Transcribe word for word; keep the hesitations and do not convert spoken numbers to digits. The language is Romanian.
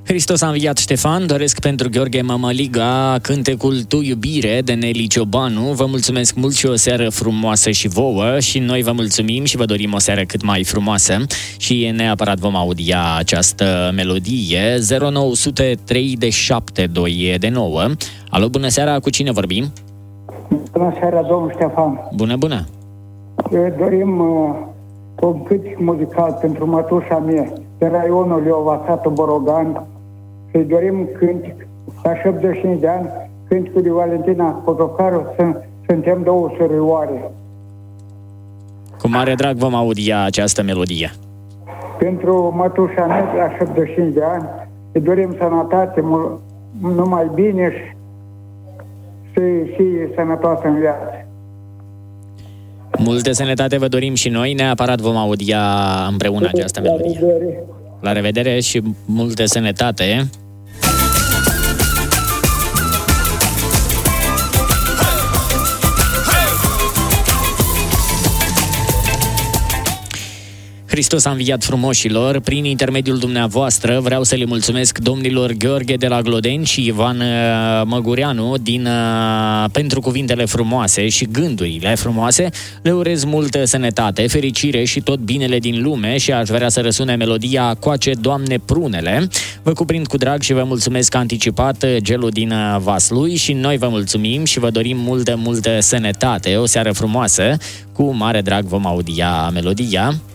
Hristos a înviat, Ștefan. Doresc pentru Gheorghe Mămăliga cântecul Tu iubire de Neli Ciobanu. Vă mulțumesc mult și o seară frumoasă și vouă și noi vă mulțumim și vă dorim o seară cât mai frumoasă și neapărat vom audia această melodie. Zero nouă zero trei de șapte doi de nouă. Alo, bună seara, cu cine vorbim? Bună seara, domnul Ștefan. Bună, bună. Dorim uh, un cântec muzical pentru mătușa mea de raionul Iova, satul Borogan. Să-i dorim cântec la șaptezeci și cinci de ani, cântecul de Valentina Potocaru, să, suntem două surioare. Cu mare drag vom audia această melodie. Pentru mătușa mea la șaptezeci și cinci de ani, îi dorim sănătate, mul- numai bine și să fie sănătoasă în viață. Multă sănătate vă dorim și noi, neapărat vom audia împreună această melodie. La revedere și multă sănătate! Hristos a înviat, frumoșilor. Prin intermediul dumneavoastră vreau să le mulțumesc domnilor Gheorghe de la Glodeni și Ivan Măgureanu din, pentru cuvintele frumoase și gândurile frumoase. Le urez multă sănătate, fericire și tot binele din lume și aș vrea să răsune melodia Coace, Doamne, prunele. Vă cuprind cu drag și vă mulțumesc anticipat, Gelu din Vaslui, și noi vă mulțumim și vă dorim multă, multă sănătate. O seară frumoasă. Cu mare drag vom audia melodia.